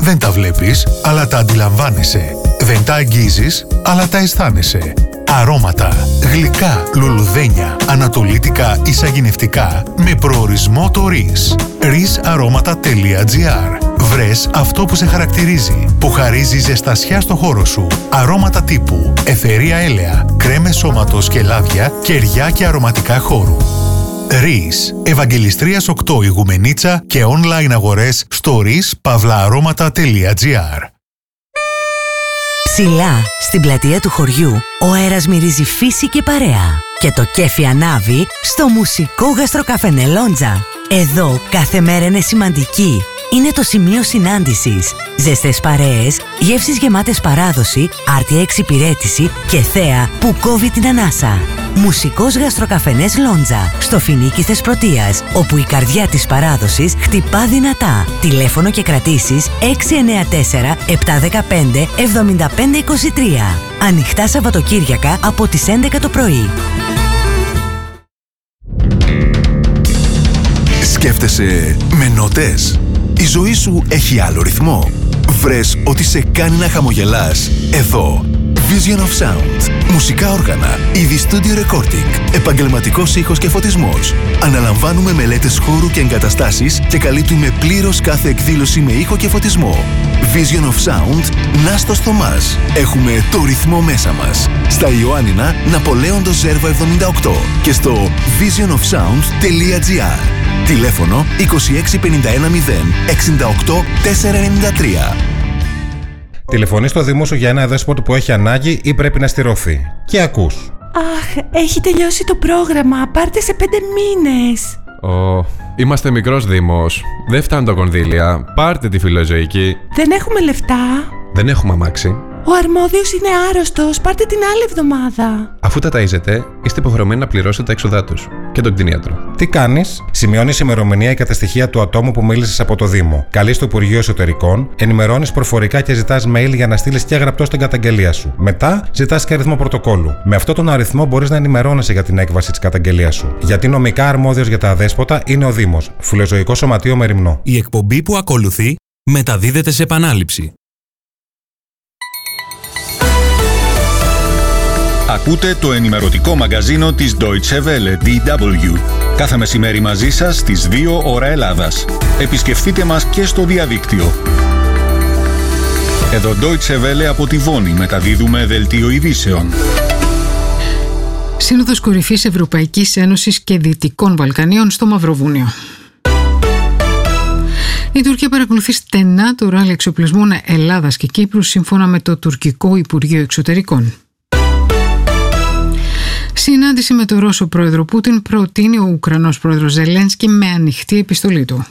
Δεν τα βλέπεις, αλλά τα αντιλαμβάνεσαι. Δεν τα αγγίζεις, αλλά τα αισθάνεσαι. Αρώματα, γλυκά, λουλουδένια, ανατολίτικα ή σαγηνευτικά με προορισμό το RIS. risaromaτα.gr. Βρες αυτό που σε χαρακτηρίζει, που χαρίζει ζεστασιά στο χώρο σου. Αρώματα τύπου αιθερία έλαια, κρέμες σώματος και λάδια, κεριά και αρωματικά χώρου. RIS. Ευαγγελιστρίας 8 Ηγουμενίτσα και online αγορές στο rispavlaaromaτα.gr. Ψηλά, στην πλατεία του χωριού, ο αέρας μυρίζει φύση και παρέα. Και το κέφι ανάβει στο μουσικό γαστροκαφενέ Λόντζα. Εδώ κάθε μέρα είναι σημαντική. Είναι το σημείο συνάντησης. Ζεστές παρέες, γεύσεις γεμάτες παράδοση, άρτια εξυπηρέτηση και θέα που κόβει την ανάσα. Μουσικός γαστροκαφενές Λόντζα, στο Φοινίκι Θεσπρωτείας, όπου η καρδιά της παράδοσης χτυπά δυνατά. Τηλέφωνο και κρατήσεις 694 715 7523. Ανοιχτά Σαββατοκύριακα από τις 11 το πρωί. Σκέφτεσαι με νότες? Η ζωή σου έχει άλλο ρυθμό? Βρες ότι σε κάνει να χαμογελάς? Εδώ Vision of Sound. Μουσικά όργανα, είδη studio recording, επαγγελματικός ήχος και φωτισμός. Αναλαμβάνουμε μελέτες χώρου και εγκαταστάσεις και καλύπτουμε πλήρως κάθε εκδήλωση με ήχο και φωτισμό. Vision of Sound, Νάστος Θωμάς. Έχουμε το ρυθμό μέσα μας. Στα Ιωάννινα, Ναπολέοντος Ζέρβα 78 και στο visionofsound.gr. Τηλέφωνο 26 51 0 68 493. Τηλεφωνείς στο Δήμο σου για ένα δέσποτο που έχει ανάγκη ή πρέπει να στηρωθεί. Και ακούς. Αχ, έχει τελειώσει το πρόγραμμα. Πάρτε σε 5 μήνες. Είμαστε μικρός Δήμος. Δεν φτάνουν τα κονδύλια. Πάρτε τη φιλοζωική. Δεν έχουμε λεφτά. Δεν έχουμε αμάξι. Ο αρμόδιος είναι άρρωστος. Πάρτε την άλλη εβδομάδα. Αφού τα ταΐζετε, είστε υποχρεωμένοι να πληρώσετε τα έξοδά τους και τον κτηνίατρο. Τι κάνεις? Σημειώνεις ημερομηνία και τα στοιχεία του ατόμου που μίλησες από το Δήμο. Καλείς το Υπουργείο Εσωτερικών, ενημερώνεις προφορικά και ζητάς mail για να στείλεις και γραπτό την καταγγελία σου. Μετά ζητάς και αριθμό πρωτοκόλλου. Με αυτόν τον αριθμό μπορείς να ενημερώνεσαι για την έκβαση της καταγγελίας σου. Γιατί νομικά αρμόδιος για τα αδέσποτα είναι ο Δήμος. Φιλοζωικό Σωματείο Μεριμνό. Η εκπομπή που ακολουθεί μεταδίδεται σε επανάληψη. Ακούτε το ενημερωτικό μαγκαζίνο της Deutsche Welle, DW. Κάθε μεσημέρι μαζί σας στις 2 ώρα Ελλάδας. Επισκεφτείτε μας και στο διαδίκτυο. Εδώ Deutsche Welle από τη Βόνη μεταδίδουμε δελτίο ειδήσεων. Σύνοδος Κορυφής Ευρωπαϊκής Ένωσης και Δυτικών Βαλκανίων στο Μαυροβούνιο. Η Τουρκία παρακολουθεί στενά το ράλι εξοπλισμών Ελλάδας και Κύπρου σύμφωνα με το τουρκικό Υπουργείο Εξωτερικών. Συνάντηση με τον Ρώσο πρόεδρο Πούτιν προτείνει ο Ουκρανός πρόεδρος Ζελένσκι με ανοιχτή επιστολή του.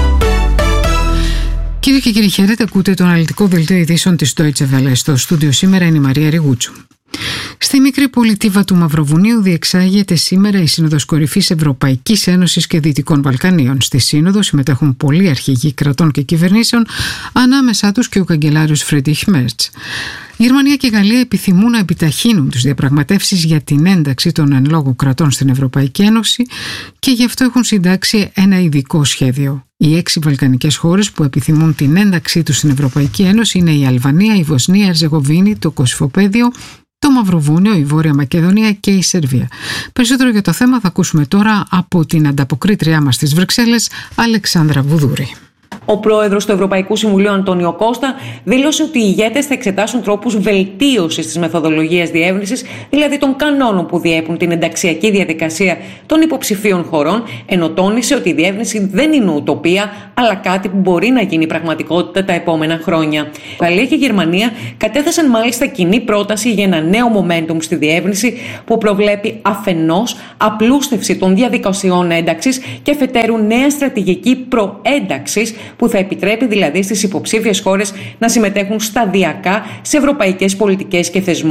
Κύριε και κύριοι, χαίρετε, ακούτε το αναλυτικό δελτίο ειδήσεων της Deutsche Welle. Στο στούντιο σήμερα είναι η Μαρία Ριγούτσου. Στη μικρή πολιτίβα του Μαυροβουνίου διεξάγεται σήμερα η Σύνοδος Κορυφής Ευρωπαϊκής Ένωσης και Δυτικών Βαλκανίων. Στη Σύνοδο συμμετέχουν πολλοί αρχηγοί κρατών και κυβερνήσεων, ανάμεσά τους και ο καγκελάριος Φρίντριχ Μέρτς. Η Γερμανία και η Γαλλία επιθυμούν να επιταχύνουν τις διαπραγματεύσεις για την ένταξη των εν λόγω κρατών στην Ευρωπαϊκή Ένωση και γι' αυτό έχουν συντάξει ένα ειδικό σχέδιο. Οι 6 βαλκανικές χώρες που επιθυμούν την ένταξή τους στην Ευρωπαϊκή Ένωση είναι η Αλβανία, η Βοσνία, η Ερζεγοβίνη, το Κωσυφοπαίδιο, το Μαυροβούνιο, η Βόρεια Μακεδονία και η Σερβία. Περισσότερο για το θέμα θα ακούσουμε τώρα από την ανταποκρίτριά μας στις Βρυξέλλες, Αλεξάνδρα Βουδούρη. Ο πρόεδρος του Ευρωπαϊκού Συμβουλίου, Αντώνιο Κώστα, δήλωσε ότι οι ηγέτες θα εξετάσουν τρόπους βελτίωσης της μεθοδολογίας διεύρυνσης, δηλαδή των κανόνων που διέπουν την ενταξιακή διαδικασία των υποψηφίων χωρών, ενώ τόνισε ότι η διεύρυνση δεν είναι ουτοπία, αλλά κάτι που μπορεί να γίνει πραγματικότητα τα επόμενα χρόνια. Γαλλία και Γερμανία κατέθεσαν μάλιστα κοινή πρόταση για ένα νέο momentum στη διεύρυνση που προβλέπει αφενός απλούστευση των διαδικασιών ένταξης και αφετέρου νέα στρατηγική προένταξης, που θα επιτρέπει δηλαδή στις υποψήφιες χώρες να συμμετέχουν σταδιακά σε ευρωπαϊκές πολιτικές και θεσμούς.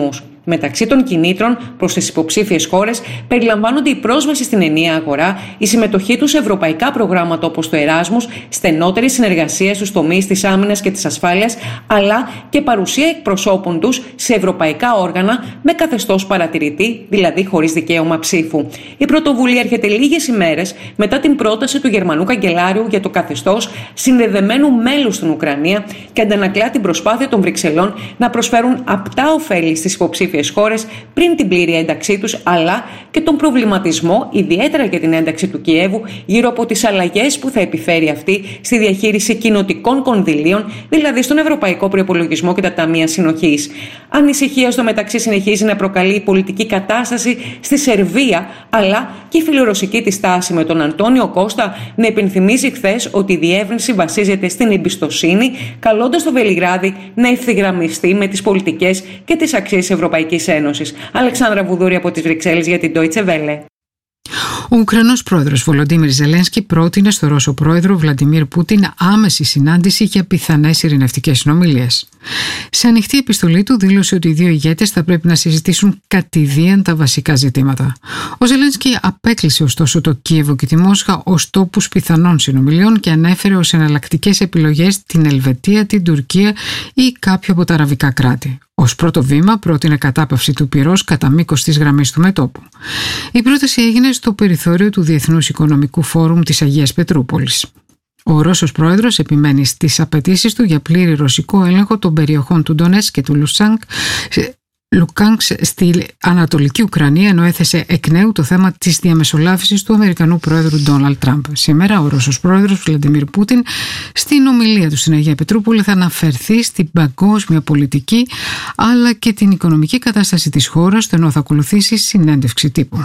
Μεταξύ των κινήτρων προς τις υποψήφιες χώρες περιλαμβάνονται η πρόσβαση στην ενιαία αγορά, η συμμετοχή τους σε ευρωπαϊκά προγράμματα όπως το Εράσμους, στενότερη συνεργασία στους τομείς της άμυνας και της ασφάλειας, αλλά και παρουσία εκπροσώπων τους σε ευρωπαϊκά όργανα με καθεστώς παρατηρητή, δηλαδή χωρίς δικαίωμα ψήφου. Η πρωτοβουλία έρχεται λίγες ημέρες μετά την πρόταση του Γερμανού Καγκελάριου για το καθεστώς συνδεδεμένου μέλους στην Ουκρανία και αντανακλά την προσπάθεια των Βρυξελών να προσφέρουν απτά ωφέλη στις υποψήφιες χώρες πριν την πλήρη ένταξή τους, αλλά και τον προβληματισμό, ιδιαίτερα για την ένταξη του Κιέβου, γύρω από τις αλλαγές που θα επιφέρει αυτή στη διαχείριση κοινοτικών κονδυλίων, δηλαδή στον ευρωπαϊκό προϋπολογισμό και τα ταμεία συνοχής. Ανησυχία στο μεταξύ συνεχίζει να προκαλεί η πολιτική κατάσταση στη Σερβία, αλλά και η φιλορωσική της στάση, με τον Αντώνιο Κώστα να υπενθυμίζει χθες ότι η διεύρυνση βασίζεται στην εμπιστοσύνη, καλώντας το Βελιγράδι να ευθυγραμμιστεί με τις πολιτικές και τις αξίες της Ευρωπαϊκής Ένωσης. Αλεξάνδρα Βουδούρη από τις Βρυξέλλες για την Deutsche Welle. Ο Ουκρανός πρόεδρος Βολοντίμιρ Ζελένσκι πρότεινε στο Ρώσο πρόεδρο Βλαντιμίρ Πούτιν άμεση συνάντηση για πιθανές ειρηνευτικές συνομιλίες. Σε ανοιχτή επιστολή του δήλωσε ότι οι δύο ηγέτες θα πρέπει να συζητήσουν κατηδίαν τα βασικά ζητήματα. Ο Ζελένσκι απέκλεισε ωστόσο το Κίεβο και τη Μόσχα ως τόπους πιθανών συνομιλιών και ανέφερε ως εναλλακτικές επιλογές την Ελβετία, την Τουρκία ή κάποιο από τα αραβικά κράτη. Ως πρώτο βήμα πρότεινε κατάπαυση του πυρός κατά μήκος της γραμμής του μετώπου. Η πρόταση έγινε στο περιθώριο του Διεθνούς Οικονομικού Φόρουμ της Αγίας Πετρούπολης. Ο Ρώσος πρόεδρος επιμένει στις απαιτήσεις του για πλήρη ρωσικό έλεγχο των περιοχών του Ντονέτσκ και του Λουκάνσκ στη Ανατολική Ουκρανία, ενώ έθεσε εκ νέου το θέμα της διαμεσολάβησης του Αμερικανού πρόεδρου Ντόναλντ Τραμπ. Σήμερα ο Ρώσος πρόεδρος Βλαντιμίρ Πούτιν στην ομιλία του στην Αγία Πετρούπολη θα αναφερθεί στην παγκόσμια πολιτική αλλά και την οικονομική κατάσταση της χώρας, ενώ θα ακολουθήσει συνέντευξη τύπου.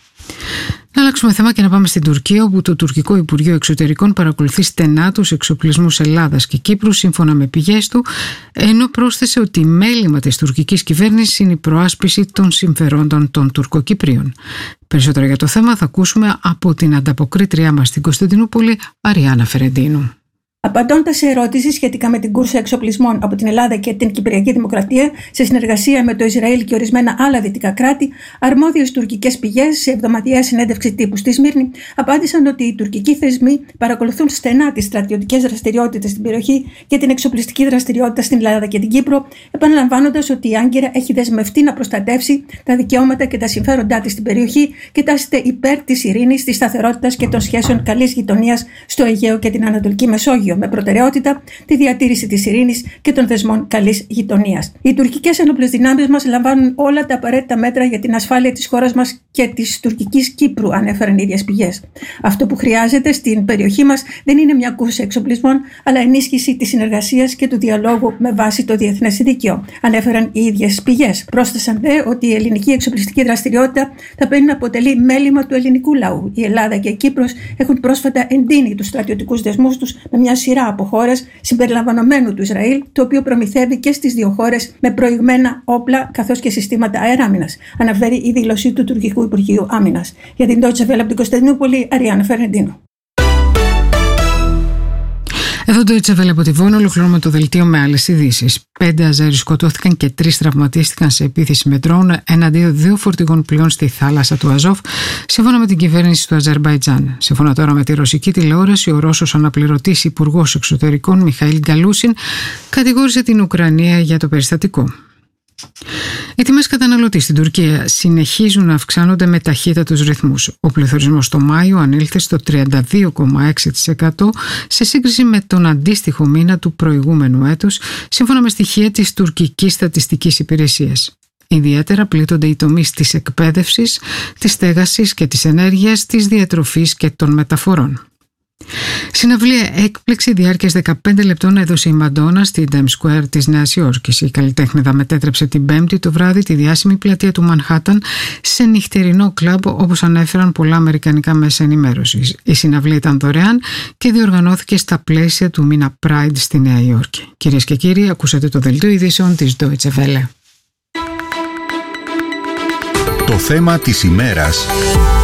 Να αλλάξουμε θέμα και να πάμε στην Τουρκία, όπου το τουρκικό Υπουργείο Εξωτερικών παρακολουθεί στενά τους εξοπλισμούς Ελλάδας και Κύπρου, σύμφωνα με πηγές του, ενώ πρόσθεσε ότι μέλημα της τουρκικής κυβέρνησης είναι η προάσπιση των συμφερόντων των Τουρκοκυπρίων. Περισσότερα για το θέμα θα ακούσουμε από την ανταποκρίτριά μας στην Κωνσταντινούπολη, Αριάννα Φερεντίνου. Απαντώντας σε ερώτηση σχετικά με την κούρσα εξοπλισμών από την Ελλάδα και την Κυπριακή Δημοκρατία σε συνεργασία με το Ισραήλ και ορισμένα άλλα δυτικά κράτη, αρμόδιες τουρκικές πηγές σε εβδομαδιαία συνέντευξη τύπου στη Σμύρνη απάντησαν ότι οι τουρκικοί θεσμοί παρακολουθούν στενά τις στρατιωτικές δραστηριότητες στην περιοχή και την εξοπλιστική δραστηριότητα στην Ελλάδα και την Κύπρο, επαναλαμβάνοντας ότι η Άγκυρα έχει δεσμευτεί να προστατεύσει τα δικαιώματα και τα συμφέροντά της στην περιοχή και τάσσεται υπέρ της ειρήνης, της σταθερότητας και των σχέσεων καλής γειτονίας στο Αιγαίο και την Ανατολική Μεσόγειο, με προτεραιότητα τη διατήρηση της ειρήνης και των δεσμών καλής γειτονίας. Οι τουρκικές ενόπλες δυνάμεις μας λαμβάνουν όλα τα απαραίτητα μέτρα για την ασφάλεια της χώρας μας και της τουρκικής Κύπρου, ανέφεραν οι ίδιες πηγές. Αυτό που χρειάζεται στην περιοχή μας δεν είναι μια κούρσα εξοπλισμών, αλλά ενίσχυση της συνεργασίας και του διαλόγου με βάση το διεθνές δίκαιο, ανέφεραν οι ίδιες πηγές. Πρόσθεσαν δε ότι η ελληνική εξοπλιστική δραστηριότητα θα πρέπει να αποτελεί μέλημα του ελληνικού λαού. Η Ελλάδα και η Κύπρος έχουν πρόσφατα εντείνει τους στρατιωτικούς δεσμούς τους με μια σειρά από χώρες, συμπεριλαμβανομένου του Ισραήλ, το οποίο προμηθεύει και στις δύο χώρες με προηγμένα όπλα καθώς και συστήματα αεράμινας, αναφέρει η δήλωση του τουρκικού Υπουργείου Άμυνας. Για την Deutsche Welle από την Κωνσταντινούπολη, Αριάννα Φερεντίνου. Εδώ το Deutsche Welle από τη Βόνη, ολοκληρώνουμε το δελτίο με άλλες ειδήσεις. 5 Αζέροι σκοτώθηκαν και 3 τραυματίστηκαν σε επίθεση με ντρόουν εναντίον 2 φορτηγών πλοίων στη θάλασσα του Αζόφ, σύμφωνα με την κυβέρνηση του Αζερμπαϊτζάν. Σύμφωνα τώρα με τη ρωσική τηλεόραση, ο Ρώσος αναπληρωτής υπουργός εξωτερικών Μιχαήλ Γκαλούσιν κατηγόρησε την Ουκρανία για το περιστατικό. Οι τιμές καταναλωτή στην Τουρκία συνεχίζουν να αυξάνονται με ταχύτατους ρυθμούς. Ο πληθωρισμός το Μάιο ανήλθε στο 32,6% σε σύγκριση με τον αντίστοιχο μήνα του προηγούμενου έτους, σύμφωνα με στοιχεία της τουρκικής στατιστικής υπηρεσίας. Ιδιαίτερα πλήττονται οι τομείς της εκπαίδευσης, της στέγασης και της ενέργειας, της διατροφής και των μεταφορών. Συναυλία έκπληξη διάρκειας 15 λεπτών έδωσε η Μαντόνα στη Times Square της Νέας Υόρκης. Η καλλιτέχνηδα μετέτρεψε την Πέμπτη το βράδυ τη διάσημη πλατεία του Μανχάταν σε νυχτερινό κλαμπ, όπως ανέφεραν πολλά αμερικανικά μέσα ενημέρωσης. Η συναυλία ήταν δωρεάν και διοργανώθηκε στα πλαίσια του μήνα Pride στη Νέα Υόρκη. Κυρίες και κύριοι, ακούσατε το δελτίο ειδήσεων της Deutsche Welle. Το θέμα της ημέρας